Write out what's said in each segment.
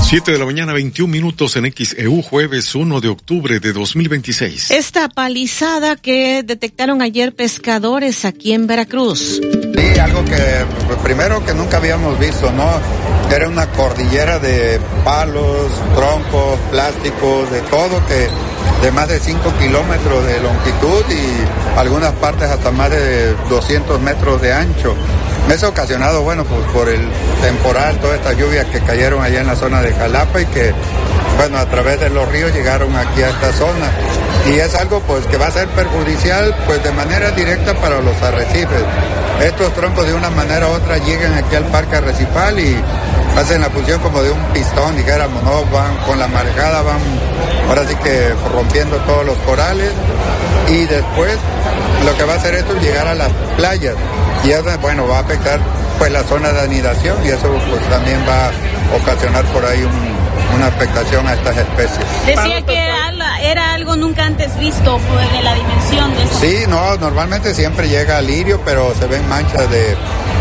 7:21 a.m. en XEU, jueves 1 de octubre de 2026. Esta palizada que detectaron ayer pescadores aquí en Veracruz. Sí, algo que primero que nunca habíamos visto, ¿no? Era una cordillera de palos, troncos, plásticos, de todo, que de más de 5 kilómetros de longitud y algunas partes hasta más de 200 metros de ancho. Eso ha ocasionado, bueno, pues por el temporal, todas estas lluvias que cayeron allá en la zona de Jalapa y que, bueno, a través de los ríos llegaron aquí a esta zona. Y es algo, pues, que va a ser perjudicial, pues, de manera directa para los arrecifes. Estos troncos, de una manera u otra, llegan aquí al parque arrecifal y hacen la función como de un pistón, dijéramos, ¿no? Van con la marejada, van, ahora sí que rompiendo todos los corales. Y después, lo que va a hacer esto es llegar a las playas. Y eso, bueno, va a afectar pues la zona de anidación y eso pues también va a ocasionar por ahí una afectación a estas especies. Decía que era algo nunca antes visto pues, de la dimensión de eso. Sí, no, normalmente siempre llega al lirio, pero se ven manchas de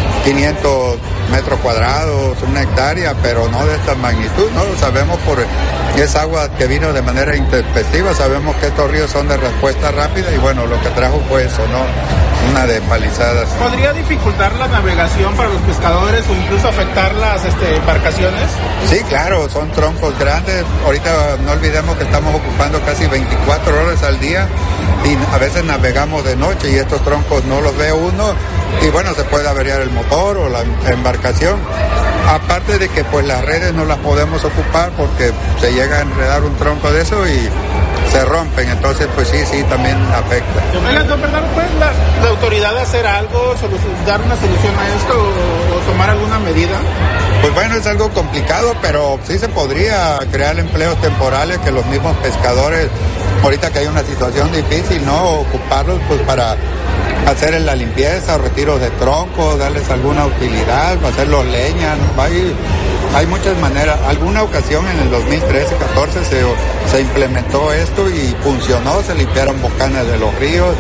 500 metros cuadrados, 1 hectárea, pero no de esta magnitud, ¿no? Sabemos por esa agua que vino de manera intempestiva, sabemos que estos ríos son de respuesta rápida y bueno, lo que trajo fue eso, ¿no? Una de palizadas. ¿Podría dificultar la navegación para los pescadores o incluso afectar las embarcaciones? Sí, claro, son troncos grandes. Ahorita no olvidemos que estamos ocupando casi 24 horas al día y a veces navegamos de noche y estos troncos no los ve uno y bueno, se puede averiar el motor o la embarcación. Aparte de que pues las redes no las podemos ocupar porque se llega a enredar un tronco de eso y se rompen, entonces pues sí, también afecta. ¿Puede la autoridad hacer algo, dar una solución a esto o tomar alguna medida? Pues bueno, es algo complicado, pero sí se podría crear empleos temporales que los mismos pescadores, ahorita que hay una situación difícil, ¿no? Ocuparlos pues para hacer la limpieza, retiros de troncos, darles alguna utilidad, hacerlos leña, ¿no? Hay muchas maneras. Alguna ocasión en el 2013-14 se implementó esto y funcionó, se limpiaron bocanas de los ríos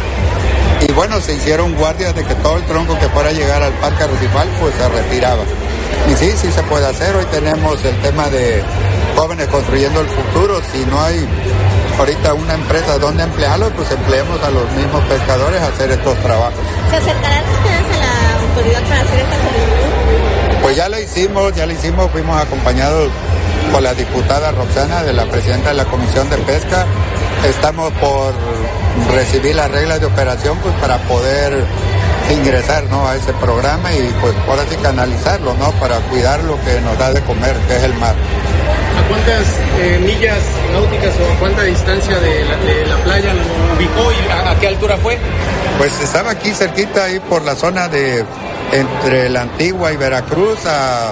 y bueno, se hicieron guardias de que todo el tronco que fuera a llegar al parque arrecifal pues se retiraba. Y sí se puede hacer. Hoy tenemos el tema de jóvenes construyendo el futuro. Si no hay ahorita una empresa donde emplearlos, pues empleemos a los mismos pescadores a hacer estos trabajos. ¿Se acercarán ustedes a la autoridad para hacer esta solicitud? Pues ya lo hicimos, fuimos acompañados por la diputada Roxana, de la presidenta de la Comisión de Pesca. Estamos por recibir las reglas de operación pues para poder ingresar, ¿no?, a ese programa y pues ahora sí canalizarlo, ¿no?, para cuidar lo que nos da de comer, que es el mar. ¿A cuántas millas náuticas o a cuánta distancia de la playa lo ubicó y a qué altura fue? Pues estaba aquí cerquita, ahí por la zona de entre la Antigua y Veracruz, a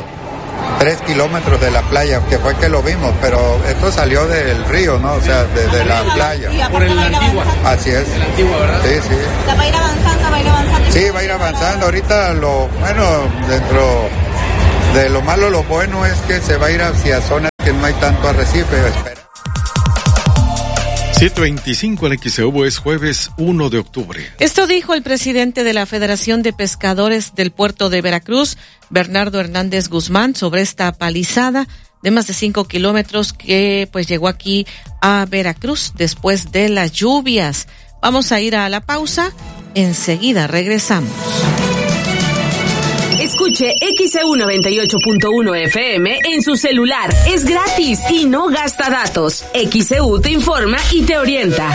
3 kilómetros de la playa, que fue que lo vimos, pero esto salió del río, ¿no? O sea, desde la playa. Por el Antigua. Así es. El Antigua, ¿verdad? Sí. O sea, va a ir avanzando. Sí, va a ir avanzando. Ahorita dentro de lo malo, lo bueno es que se va a ir hacia zonas que no hay tanto arrecife. 7:25 en XEU, es jueves 1 de octubre. Esto dijo el presidente de la Federación de Pescadores del Puerto de Veracruz, Bernardo Hernández Guzmán, sobre esta palizada de más de 5 kilómetros que pues llegó aquí a Veracruz después de las lluvias. Vamos a ir a la pausa, enseguida regresamos. Escuche XEU 98.1 FM en su celular. Es gratis y no gasta datos. XEU te informa y te orienta.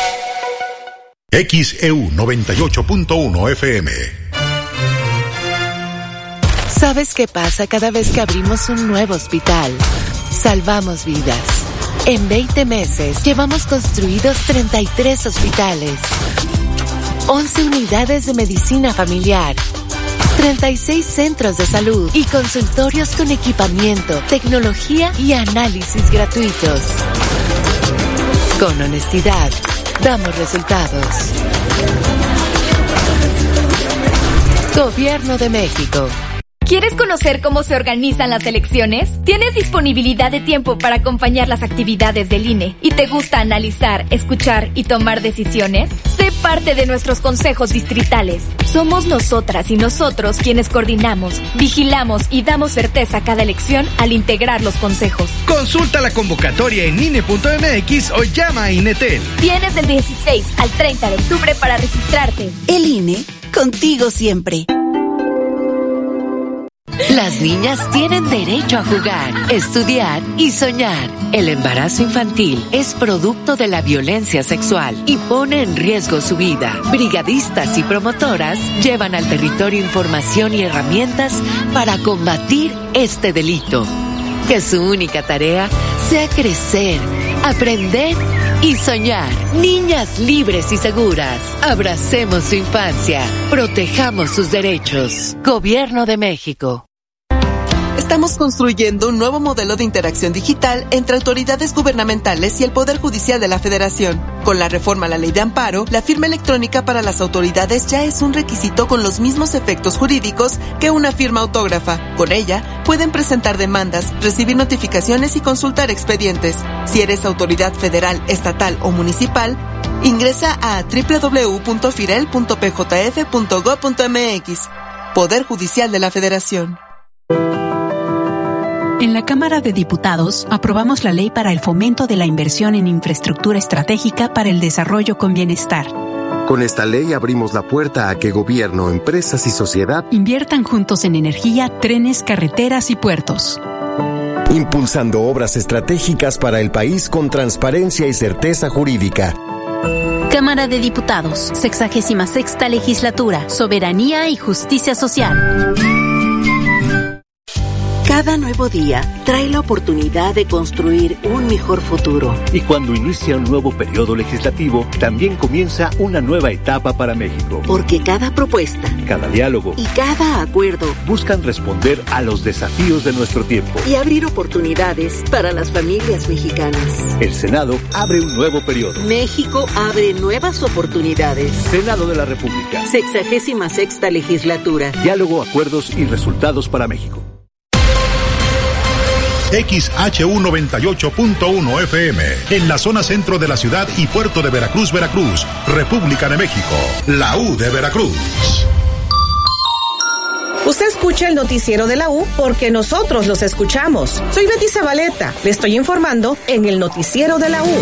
XEU 98.1 FM. ¿Sabes qué pasa cada vez que abrimos un nuevo hospital? Salvamos vidas. En 20 meses llevamos construidos 33 hospitales, 11 unidades de medicina familiar, 36 centros de salud y consultorios con equipamiento, tecnología y análisis gratuitos. Con honestidad, damos resultados. Gobierno de México. ¿Quieres conocer cómo se organizan las elecciones? ¿Tienes disponibilidad de tiempo para acompañar las actividades del INE y te gusta analizar, escuchar y tomar decisiones? Sé parte de nuestros consejos distritales. Somos nosotras y nosotros quienes coordinamos, vigilamos y damos certeza a cada elección al integrar los consejos. Consulta la convocatoria en INE.mx o llama a INETEL. Tienes del 16 al 30 de octubre para registrarte. El INE, contigo siempre. Las niñas tienen derecho a jugar, estudiar y soñar. El embarazo infantil es producto de la violencia sexual y pone en riesgo su vida. Brigadistas y promotoras llevan al territorio información y herramientas para combatir este delito. Que su única tarea sea crecer, aprender y soñar. Niñas libres y seguras. Abracemos su infancia. Protejamos sus derechos. Gobierno de México. Estamos construyendo un nuevo modelo de interacción digital entre autoridades gubernamentales y el Poder Judicial de la Federación. Con la reforma a la Ley de Amparo, la firma electrónica para las autoridades ya es un requisito con los mismos efectos jurídicos que una firma autógrafa. Con ella, pueden presentar demandas, recibir notificaciones y consultar expedientes. Si eres autoridad federal, estatal o municipal, ingresa a www.firel.pjf.gov.mx. Poder Judicial de la Federación. En la Cámara de Diputados aprobamos la Ley para el Fomento de la Inversión en Infraestructura Estratégica para el Desarrollo con Bienestar. Con esta ley abrimos la puerta a que gobierno, empresas y sociedad inviertan juntos en energía, trenes, carreteras y puertos. Impulsando obras estratégicas para el país con transparencia y certeza jurídica. Cámara de Diputados, 66ª Legislatura, Soberanía y Justicia Social. Cada nuevo día trae la oportunidad de construir un mejor futuro. Y cuando inicia un nuevo periodo legislativo, también comienza una nueva etapa para México. Porque cada propuesta, cada diálogo y cada acuerdo buscan responder a los desafíos de nuestro tiempo y abrir oportunidades para las familias mexicanas. El Senado abre un nuevo periodo. México abre nuevas oportunidades. Senado de la República. 66ª Legislatura. Diálogo, acuerdos y resultados para México. XHU 98.1 FM, en la zona centro de la ciudad y puerto de Veracruz, Veracruz, República de México, la U de Veracruz. Usted escucha el noticiero de la U porque nosotros los escuchamos. Soy Betty Zabaleta, le estoy informando en el noticiero de la U.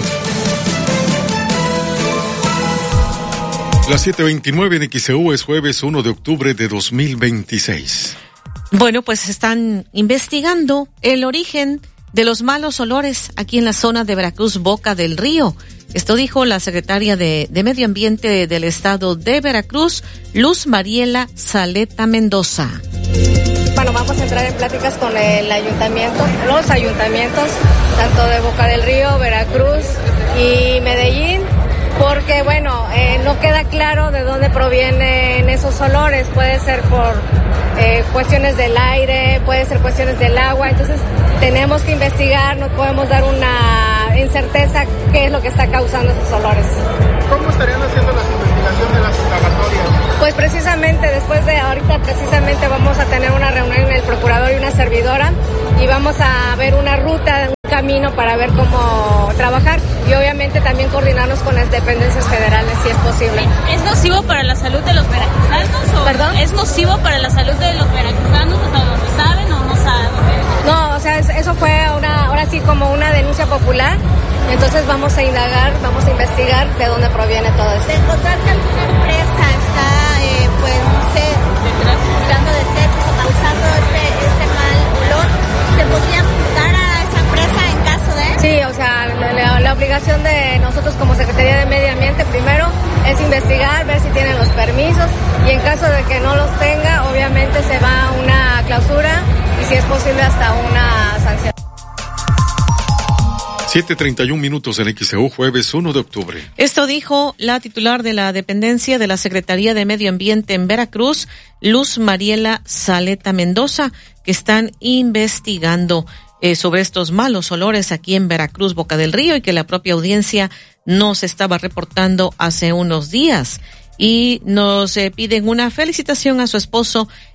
Las 7:29 en XEU es jueves 1 de octubre de 2026. Bueno, pues están investigando el origen de los malos olores aquí en la zona de Veracruz, Boca del Río. Esto dijo la secretaria de Medio Ambiente del Estado de Veracruz, Luz Mariela Saleta Mendoza. Bueno, vamos a entrar en pláticas con el ayuntamiento, los ayuntamientos, tanto de Boca del Río, Veracruz y Medellín, porque bueno, no queda claro de dónde provienen esos olores. Puede ser por cuestiones del aire, puede ser cuestiones del agua, entonces tenemos que investigar, no podemos dar una incerteza qué es lo que está causando esos olores. ¿Cómo estarían haciendo las investigaciones de las indagatorias? Pues precisamente después de ahorita vamos a tener una reunión en el procurador y una servidora y vamos a ver una ruta, un camino para ver cómo trabajar y obviamente también coordinarnos con las dependencias federales si es posible. ¿Es nocivo para la salud de los veracruzanos? ¿Perdón? ¿Es nocivo para la salud de los veracruzanos? O sea, ¿lo saben o no saben? No, o sea, eso fue ahora sí como una denuncia popular. Entonces vamos a indagar, vamos a investigar de dónde proviene todo esto. De encontrar que alguna empresa está, pues no sé, tirando desechos o causando este mal olor, ¿se podría apuntar a esa empresa en caso de...? Sí, o sea, la obligación de nosotros como Secretaría de Medio Ambiente primero es investigar, ver si tienen los permisos y en caso de que no los tenga, obviamente se va a una clausura y si es posible hasta una sanción. 7:31 en XEU, jueves 1 de octubre. Esto dijo la titular de la dependencia de la Secretaría de Medio Ambiente en Veracruz, Luz Mariela Saleta Mendoza, que están investigando sobre estos malos olores aquí en Veracruz, Boca del Río, y que la propia audiencia nos estaba reportando hace unos días. Y nos piden una felicitación a su esposo,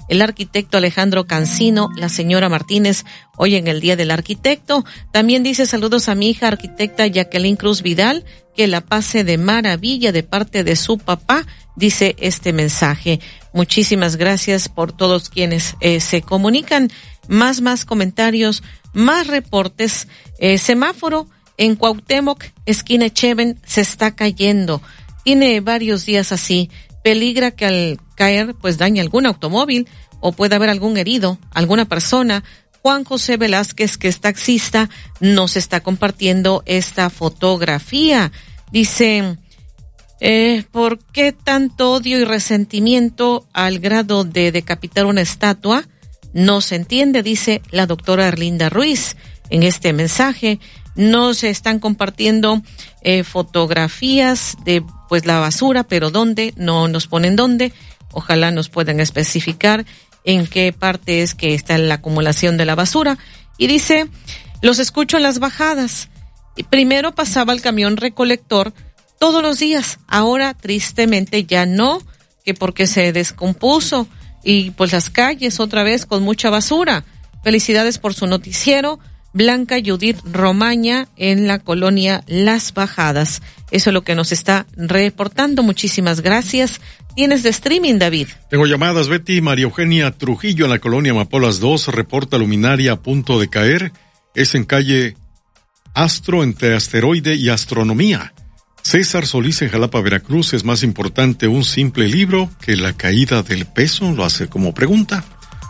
el arquitecto Alejandro Cancino, la señora Martínez, hoy en el Día del Arquitecto. También dice saludos a mi hija arquitecta Jacqueline Cruz Vidal, que la pase de maravilla de parte de su papá, dice este mensaje. Muchísimas gracias por todos quienes se comunican. Más comentarios, más reportes. Semáforo en Cuauhtémoc, esquina Echeven, se está cayendo. Tiene varios días así. Peligra que al caer pues dañe algún automóvil o pueda haber algún herido, alguna persona. Juan José Velázquez, que es taxista, nos está compartiendo esta fotografía. Dice, ¿por qué tanto odio y resentimiento al grado de decapitar una estatua? No se entiende, dice la doctora Erlinda Ruiz. En este mensaje nos están compartiendo fotografías de pues la basura, pero ¿dónde? No nos ponen dónde. Ojalá nos puedan especificar en qué parte es que está la acumulación de la basura. Y dice, los escucho en las bajadas. Primero pasaba el camión recolector todos los días, ahora tristemente ya no, que porque se descompuso y pues las calles otra vez con mucha basura. Felicidades por su noticiero. Blanca Judith Romaña en la colonia Las Bajadas. Eso es lo que nos está reportando. Muchísimas gracias. ¿Tienes de streaming, David? Tengo llamadas, Betty. María Eugenia Trujillo en la colonia Amapolas 2 reporta luminaria a punto de caer. Es en calle Astro, entre asteroide y astronomía. César Solís en Jalapa, Veracruz, es más importante un simple libro que la caída del peso, lo hace como pregunta.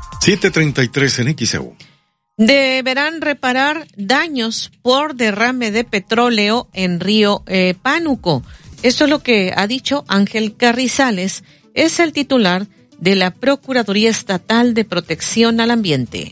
7:33 en XEU. Deberán reparar daños por derrame de petróleo en río Pánuco. Esto es lo que ha dicho Ángel Carrizales, es el titular de la Procuraduría Estatal de Protección al Ambiente.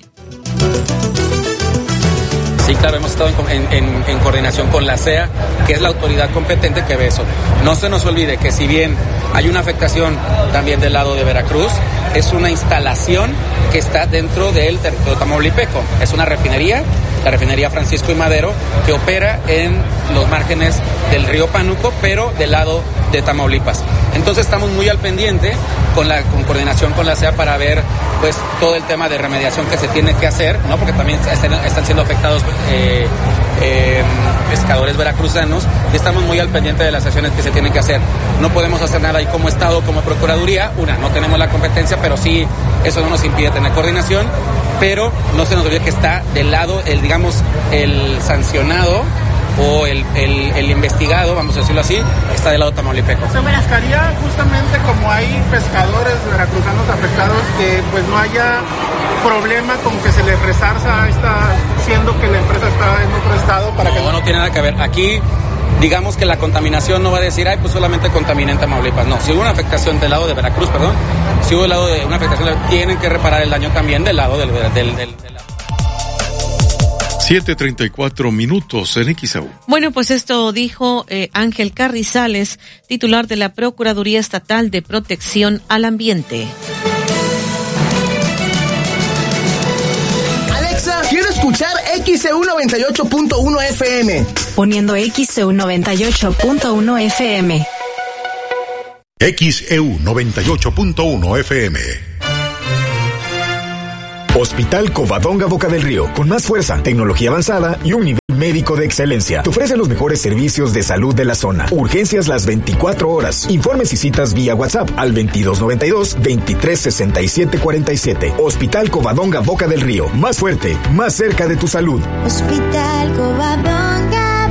Sí, claro, hemos estado en coordinación con la CEA, que es la autoridad competente que ve eso. No se nos olvide que si bien hay una afectación también del lado de Veracruz, es una instalación que está dentro del territorio tamaulipeco. Es una refinería, la refinería Francisco y Madero, que opera en los márgenes del río Pánuco, pero del lado de Tamaulipas. Entonces estamos muy al pendiente con coordinación con la CEA para ver pues todo el tema de remediación que se tiene que hacer, ¿no? Porque también están siendo afectados pescadores veracruzanos y estamos muy al pendiente de las acciones que se tienen que hacer. No podemos hacer nada ahí como Estado, como Procuraduría. No tenemos la competencia, pero sí, eso no nos impide tener coordinación, pero no se nos olvide que está del lado, el sancionado o el investigado, vamos a decirlo así, está del lado tamaulipeco. ¿Se buscaría justamente como hay pescadores veracruzanos afectados que pues no haya problema con que se les resarza siendo que la empresa está en otro estado para que no tiene nada que ver? Aquí digamos que la contaminación no va a decir, pues solamente contaminé en Tamaulipas. No, si hubo una afectación del lado de Veracruz, si hubo del lado de una afectación, tienen que reparar el daño también del lado del 7:34 en XEU. Bueno, pues esto dijo Ángel Carrizales, titular de la Procuraduría Estatal de Protección al Ambiente. Alexa, quiero escuchar XEU 98.1 FM. Poniendo XEU 98.1 FM. XEU 98.1 FM. Hospital Covadonga Boca del Río, con más fuerza, tecnología avanzada y un nivel médico de excelencia. Te ofrece los mejores servicios de salud de la zona. Urgencias las 24 horas. Informes y citas vía WhatsApp al 2292-236747. Hospital Covadonga Boca del Río. Más fuerte, más cerca de tu salud. Hospital Covadonga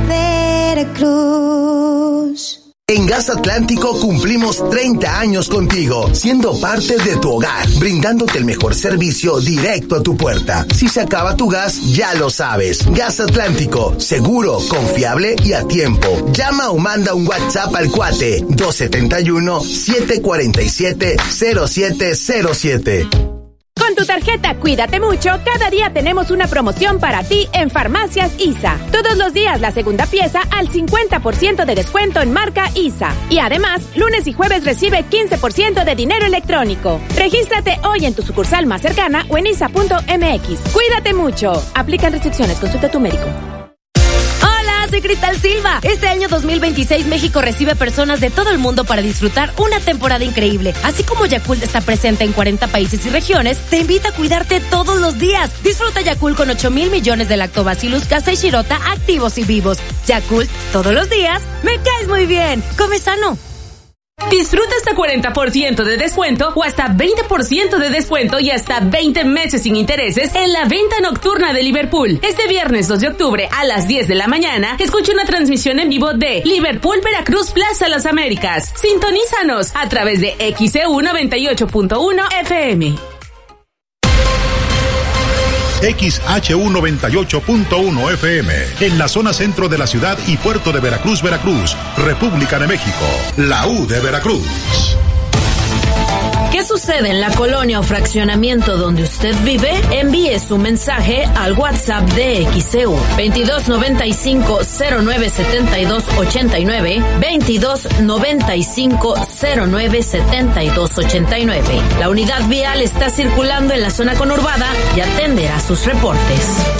Veracruz. En Gas Atlántico cumplimos 30 años contigo, siendo parte de tu hogar, brindándote el mejor servicio directo a tu puerta. Si se acaba tu gas, ya lo sabes. Gas Atlántico, seguro, confiable y a tiempo. Llama o manda un WhatsApp al cuate 271-747-0707. Con tu tarjeta Cuídate Mucho, cada día tenemos una promoción para ti en Farmacias ISA. Todos los días la segunda pieza al 50% de descuento en marca ISA. Y además, lunes y jueves recibe 15% de dinero electrónico. Regístrate hoy en tu sucursal más cercana o en isa.mx. Cuídate mucho. Aplican restricciones. Consulta a tu médico. Hola, soy Cristal Silva. Este año 2026 México recibe a personas de todo el mundo para disfrutar una temporada increíble. Así como Yakult está presente en 40 países y regiones, te invita a cuidarte todos los días. Disfruta Yakult con 8,000 millones de Lactobacillus casei shirota activos y vivos. Yakult, todos los días, me caes muy bien. Come sano. Disfruta hasta 40% de descuento o hasta 20% de descuento y hasta 20 meses sin intereses en la venta nocturna de Liverpool. Este viernes 2 de octubre a las 10 de la mañana, escucha una transmisión en vivo de Liverpool Veracruz Plaza Las Américas. Sintonízanos a través de XEU 98.1 FM. XHU 98.1 FM, en la zona centro de la ciudad y puerto de Veracruz, Veracruz, República de México, la U de Veracruz. ¿Qué sucede en la colonia o fraccionamiento donde usted vive? Envíe su mensaje al WhatsApp de XEU 2295-097289, 2295-097289. La unidad vial está circulando en la zona conurbada y atenderá sus reportes.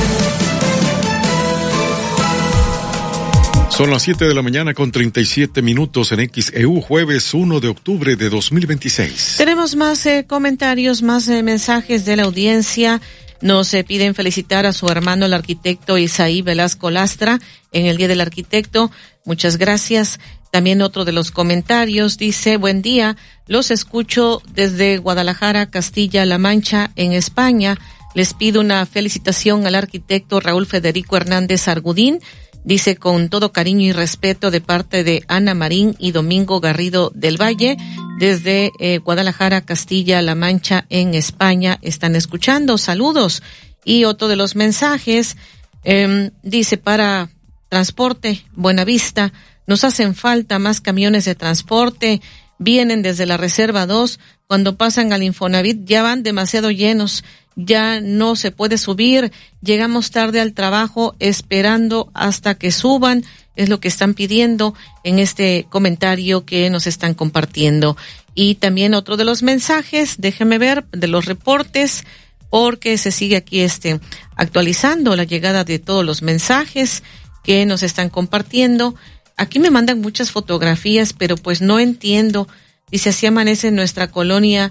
Son las 7 de la mañana con 37 minutos en XEU, jueves 1 de octubre de 2026. Tenemos más comentarios, más mensajes de la audiencia. Nos piden felicitar a su hermano el arquitecto Isaí Velasco Lastra en el Día del Arquitecto. Muchas gracias. También otro de los comentarios dice: buen día, los escucho desde Guadalajara, Castilla-La Mancha, en España. Les pido una felicitación al arquitecto Raúl Federico Hernández Argudín. Dice: con todo cariño y respeto de parte de Ana Marín y Domingo Garrido del Valle, desde Guadalajara, Castilla-La Mancha, en España, están escuchando. Saludos. Y otro de los mensajes dice: para transporte Buenavista, nos hacen falta más camiones de transporte. Vienen desde la Reserva 2, cuando pasan al Infonavit ya van demasiado llenos. Ya no se puede subir, llegamos tarde al trabajo esperando hasta que suban, es lo que están pidiendo en este comentario que nos están compartiendo. Y también otro de los mensajes, déjeme ver, de los reportes, porque se sigue aquí actualizando la llegada de todos los mensajes que nos están compartiendo. Aquí me mandan muchas fotografías, pero pues no entiendo. Dice: así amanece en nuestra colonia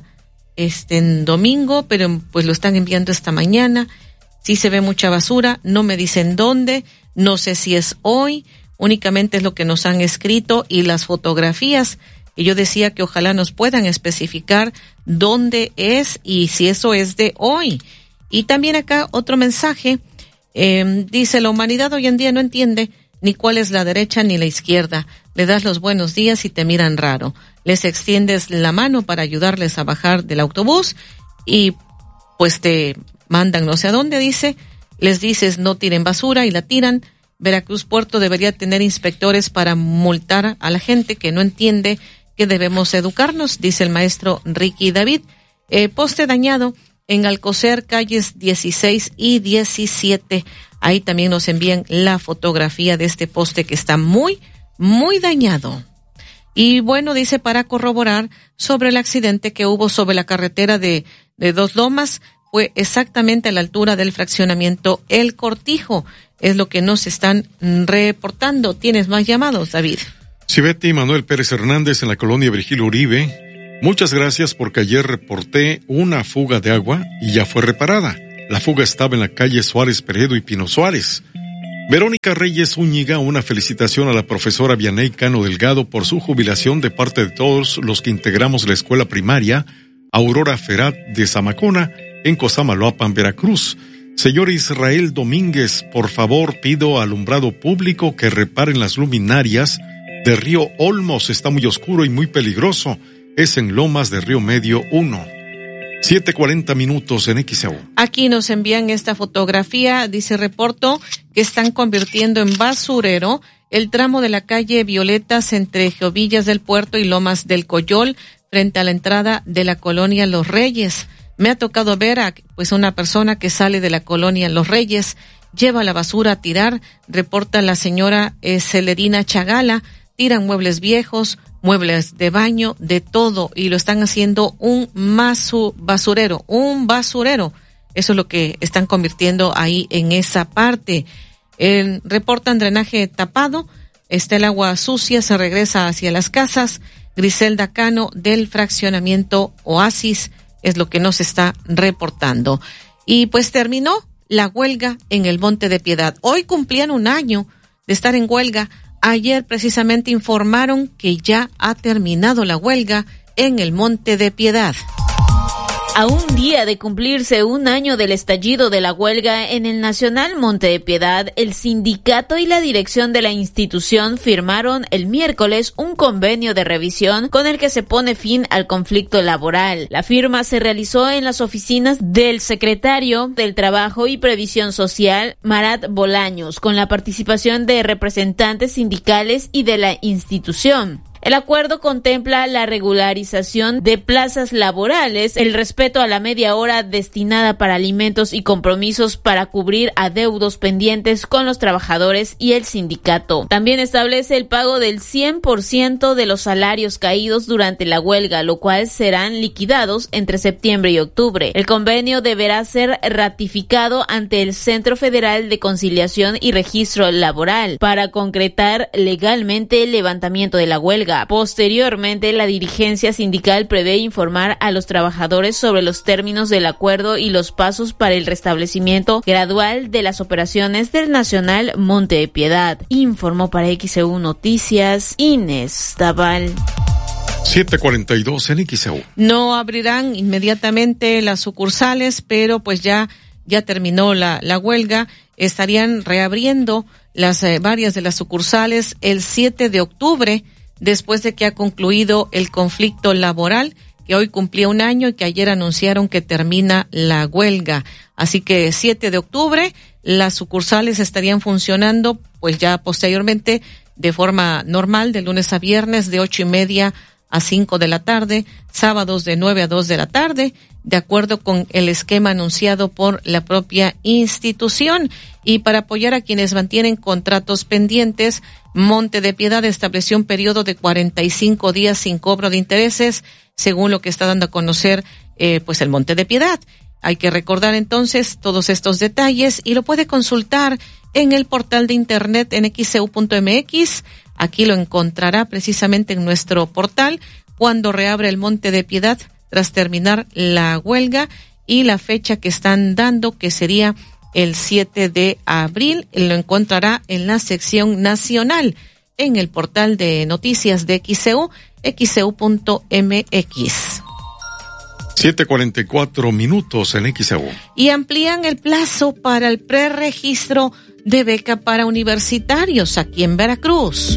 en domingo, pero pues lo están enviando esta mañana. Sí se ve mucha basura, no me dicen dónde, no sé si es hoy, únicamente es lo que nos han escrito y las fotografías. Y yo decía que ojalá nos puedan especificar dónde es y si eso es de hoy. Y también acá otro mensaje, dice: la humanidad hoy en día no entiende ni cuál es la derecha ni la izquierda. Le das los buenos días y te miran raro. Les extiendes la mano para ayudarles a bajar del autobús y pues te mandan no sé a dónde, dice. Les dices no tiren basura y la tiran. Veracruz Puerto debería tener inspectores para multar a la gente que no entiende que debemos educarnos, dice el maestro Ricky David. Poste dañado en Alcocer, calles 16 y 17. Ahí también nos envían la fotografía de este poste que está muy, muy dañado. Y bueno, dice, para corroborar sobre el accidente que hubo sobre la carretera de Dos Lomas, fue exactamente a la altura del fraccionamiento El Cortijo. Es lo que nos están reportando. ¿Tienes más llamados, David? Sí, Betty. Manuel Pérez Hernández en la colonia Virgilio Uribe. Muchas gracias porque ayer reporté una fuga de agua y ya fue reparada. La fuga estaba en la calle Suárez Peredo y Pino Suárez. Verónica Reyes Úñiga, una felicitación a la profesora Vianey Cano Delgado por su jubilación de parte de todos los que integramos la escuela primaria Aurora Ferat de Zamacona en Cosamaloapan, Veracruz. Señor Israel Domínguez, por favor pido al alumbrado público que reparen las luminarias de Río Olmos, está muy oscuro y muy peligroso. Es en Lomas de Río Medio 1. 7:40 minutos en XEU. Aquí nos envían esta fotografía, dice: reporto que están convirtiendo en basurero el tramo de la calle Violetas entre Geovillas del Puerto y Lomas del Coyol, frente a la entrada de la colonia Los Reyes. Me ha tocado ver a una persona que sale de la colonia Los Reyes, lleva la basura a tirar, reporta la señora Celerina Chagala. Tiran muebles viejos, muebles de baño, de todo, y lo están haciendo un basurero. Eso es lo que están convirtiendo ahí en esa parte. Reportan drenaje tapado, está el agua sucia, se regresa hacia las casas. Griselda Cano del fraccionamiento Oasis es lo que nos está reportando. Y pues terminó la huelga en el Monte de Piedad. Hoy cumplían un año de estar en huelga. Ayer precisamente informaron que ya ha terminado la huelga en el Monte de Piedad. A un día de cumplirse un año del estallido de la huelga en el Nacional Monte de Piedad, el sindicato y la dirección de la institución firmaron el miércoles un convenio de revisión con el que se pone fin al conflicto laboral. La firma se realizó en las oficinas del secretario del Trabajo y Previsión Social, Marat Bolaños, con la participación de representantes sindicales y de la institución. El acuerdo contempla la regularización de plazas laborales, el respeto a la media hora destinada para alimentos y compromisos para cubrir adeudos pendientes con los trabajadores y el sindicato. También establece el pago del 100% de los salarios caídos durante la huelga, lo cual serán liquidados entre septiembre y octubre. El convenio deberá ser ratificado ante el Centro Federal de Conciliación y Registro Laboral para concretar legalmente el levantamiento de la huelga. Posteriormente, la dirigencia sindical prevé informar a los trabajadores sobre los términos del acuerdo y los pasos para el restablecimiento gradual de las operaciones del Nacional Monte de Piedad. Informó para XEU Noticias Inés Tabal. 7:42 en XEU. No abrirán inmediatamente las sucursales, pero pues ya terminó la huelga. Estarían reabriendo varias de las sucursales el 7 de octubre. Después de que ha concluido el conflicto laboral, que hoy cumplía un año y que ayer anunciaron que termina la huelga. Así que 7 de octubre las sucursales estarían funcionando pues ya posteriormente de forma normal, de lunes a viernes de 8:30 a 5 de la tarde, sábados de 9 a 2 de la tarde, de acuerdo con el esquema anunciado por la propia institución. Y para apoyar a quienes mantienen contratos pendientes, Monte de Piedad estableció un periodo de 45 días sin cobro de intereses, según lo que está dando a conocer pues el Monte de Piedad. Hay que recordar entonces todos estos detalles y lo puede consultar en el portal de internet en xeu.mx. Aquí lo encontrará precisamente en nuestro portal cuando reabre el Monte de Piedad tras terminar la huelga y la fecha que están dando, que sería el 7 de abril, lo encontrará en la sección nacional en el portal de noticias de XEU, xeu.mx. 7:44 en XEU. Y amplían el plazo para el preregistro de beca para universitarios aquí en Veracruz.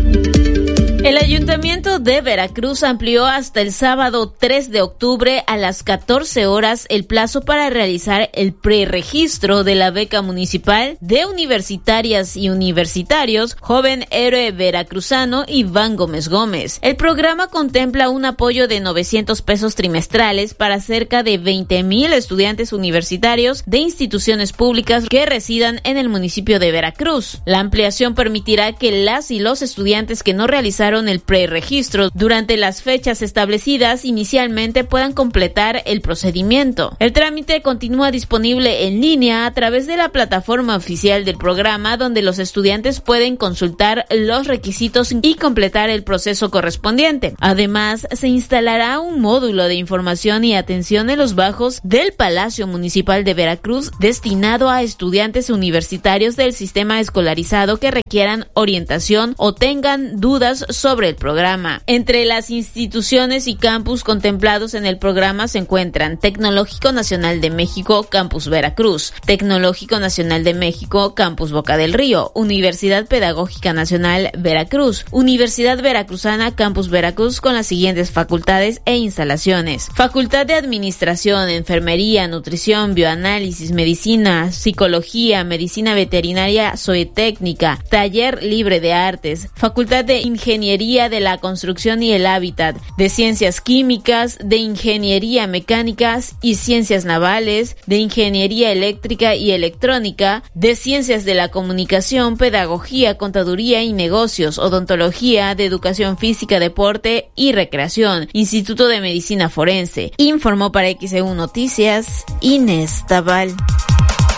El Ayuntamiento de Veracruz amplió hasta el sábado 3 de octubre a las 14 horas el plazo para realizar el preregistro de la beca municipal de universitarias y universitarios Joven Héroe Veracruzano Iván Gómez Gómez. El programa contempla un apoyo de 900 pesos trimestrales para cerca de 20,000 estudiantes universitarios de instituciones públicas que residan en el municipio de Veracruz. La ampliación permitirá que las y los estudiantes que no realizaron el preregistro durante las fechas establecidas inicialmente puedan completar el procedimiento. El trámite continúa disponible en línea a través de la plataforma oficial del programa, donde los estudiantes pueden consultar los requisitos y completar el proceso correspondiente. Además, se instalará un módulo de información y atención en los bajos del Palacio Municipal de Veracruz destinado a estudiantes universitarios del sistema escolarizado que requieran orientación o tengan dudas sobre el programa. Entre las instituciones y campus contemplados en el programa se encuentran Tecnológico Nacional de México, Campus Veracruz, Tecnológico Nacional de México, Campus Boca del Río, Universidad Pedagógica Nacional Veracruz, Universidad Veracruzana, Campus Veracruz, con las siguientes facultades e instalaciones: Facultad de Administración, Enfermería, Nutrición, Bioanálisis, Medicina, Psicología, Medicina Veterinaria, Zoetécnica, Taller Libre de Artes, Facultad de Ingeniería de la Construcción y el Hábitat, de Ciencias Químicas, de Ingeniería Mecánicas y Ciencias Navales, de Ingeniería Eléctrica y Electrónica, de Ciencias de la Comunicación, Pedagogía, Contaduría y Negocios, Odontología, de Educación Física, Deporte y Recreación, Instituto de Medicina Forense. Informó para XEU Noticias Inés Tabal.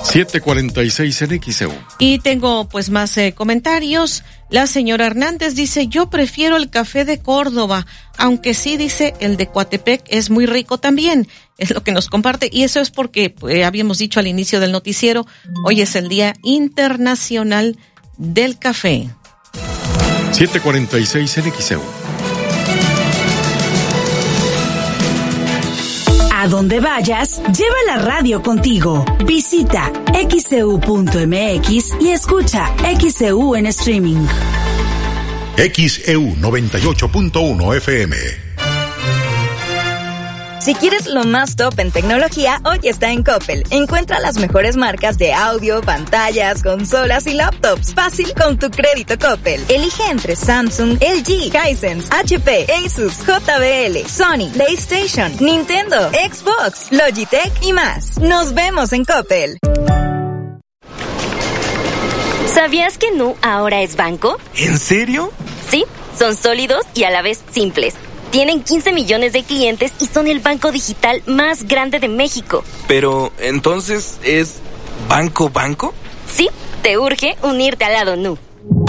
7:46 en XEU. Y tengo pues más comentarios. La señora Hernández dice, yo prefiero el café de Córdoba, aunque sí, dice, el de Coatepec es muy rico también. Es lo que nos comparte, y eso es porque habíamos dicho al inicio del noticiero, hoy es el Día Internacional del Café. 7:46 en XEU. A donde vayas, lleva la radio contigo. Visita xeu.mx y escucha XEU en streaming. XEU 98.1 FM. Si quieres lo más top en tecnología, hoy está en Coppel. Encuentra las mejores marcas de audio, pantallas, consolas y laptops. Fácil con tu crédito Coppel. Elige entre Samsung, LG, Hisense, HP, Asus, JBL, Sony, PlayStation, Nintendo, Xbox, Logitech y más. Nos vemos en Coppel. ¿Sabías que Nu ahora es banco? ¿En serio? Sí, son sólidos y a la vez simples. Tienen 15 millones de clientes y son el banco digital más grande de México. Pero, ¿entonces es banco? Sí, te urge unirte al lado Nu.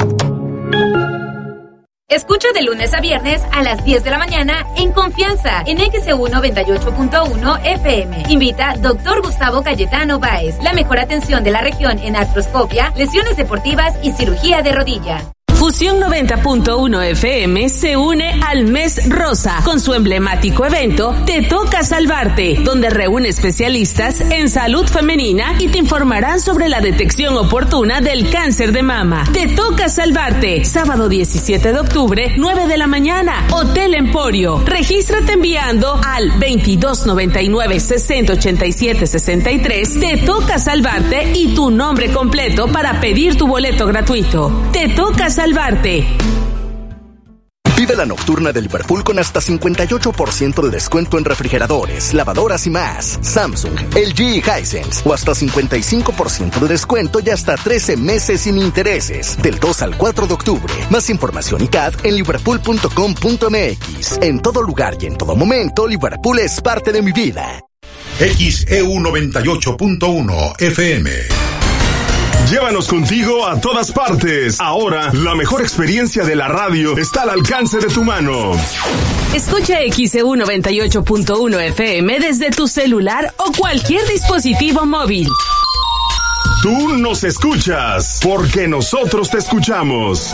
Escucha de lunes a viernes a las 10 de la mañana en Confianza en XEU 98.1 FM. Invita Dr. Gustavo Cayetano Báez. La mejor atención de la región en artroscopia, lesiones deportivas y cirugía de rodilla. Fusión 90.1 FM se une al Mes Rosa con su emblemático evento Te Toca Salvarte, donde reúne especialistas en salud femenina y te informarán sobre la detección oportuna del cáncer de mama. Te Toca Salvarte, sábado 17 de octubre, 9 de la mañana, Hotel Emporio. Regístrate enviando al 2299-6087-63. Te Toca Salvarte y tu nombre completo para pedir tu boleto gratuito. Te Toca Salvarte. Vive la nocturna de Liverpool con hasta 58% de descuento en refrigeradores, lavadoras y más. Samsung, LG y Hisense. O hasta 55% de descuento y hasta 13 meses sin intereses. Del 2 al 4 de octubre. Más información y CAD en liverpool.com.mx. En todo lugar y en todo momento, Liverpool es parte de mi vida. XEU 98.1 FM. Llévanos contigo a todas partes. Ahora, la mejor experiencia de la radio está al alcance de tu mano. Escucha XEU 98.1 FM desde tu celular o cualquier dispositivo móvil. Tú nos escuchas, porque nosotros te escuchamos.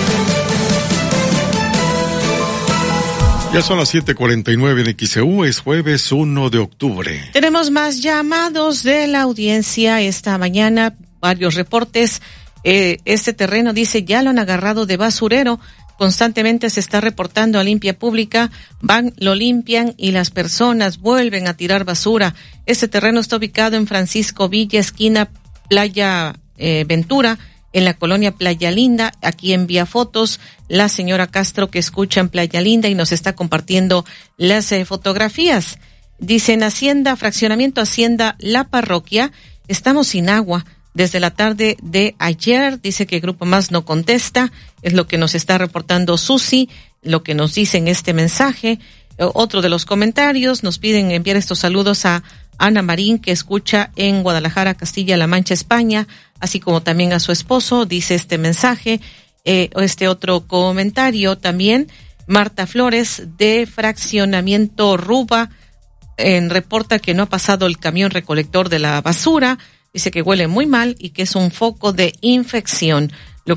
Ya son las 7:49 en XEU, es jueves 1 de octubre. Tenemos más llamados de la audiencia esta mañana. Varios reportes. Este terreno, dice, ya lo han agarrado de basurero. Constantemente se está reportando a Limpia Pública. Van, lo limpian y las personas vuelven a tirar basura. Este terreno está ubicado en Francisco Villa, esquina Playa Ventura, en la colonia Playa Linda. Aquí envía fotos la señora Castro, que escucha en Playa Linda y nos está compartiendo las fotografías. Dice, en Hacienda, fraccionamiento Hacienda La Parroquia, estamos sin agua desde la tarde de ayer. Dice que Grupo Más no contesta, es lo que nos está reportando Susi, lo que nos dice en este mensaje. Otro de los comentarios, nos piden enviar estos saludos a Ana Marín, que escucha en Guadalajara, Castilla-La Mancha, España, así como también a su esposo, dice este mensaje. Este otro comentario también, Marta Flores, de fraccionamiento Ruba, reporta que no ha pasado el camión recolector de la basura. Dice que huele muy mal y que es un foco de infección.